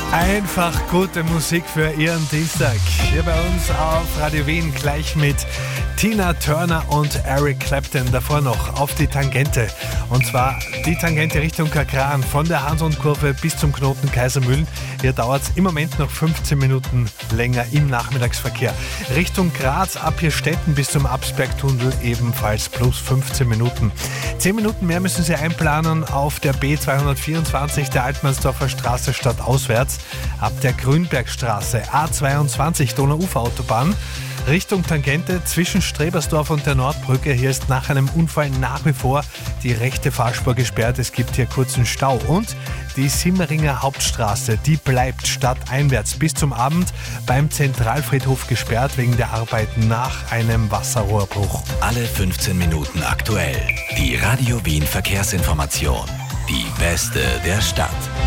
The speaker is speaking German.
Einfach gute Musik für Ihren Dienstag. Hier bei uns auf Radio Wien gleich mit Tina Turner und Eric Clapton. Davor noch auf die Tangente. Und zwar die Tangente Richtung Kakran von der Hansund-Kurve bis zum Knoten Kaisermühlen. Hier dauert es im Moment noch 15 Minuten länger im Nachmittagsverkehr. Richtung Graz ab Hirstetten bis zum Absbergtunnel ebenfalls plus 15 Minuten. 10 Minuten mehr müssen Sie einplanen auf der B224 der Altmannsdorfer Straße stadtauswärts. Ab der Grünbergstraße A22 Donau-Ufer-Autobahn Richtung Tangente zwischen Strebersdorf und der Nordbrücke. Hier ist nach einem Unfall nach wie vor die rechte Fahrspur gesperrt. Es gibt hier kurzen Stau. Und die Simmeringer Hauptstraße, die bleibt stadteinwärts bis zum Abend beim Zentralfriedhof gesperrt wegen der Arbeiten nach einem Wasserrohrbruch. Alle 15 Minuten aktuell. Die Radio Wien Verkehrsinformation. Die beste der Stadt.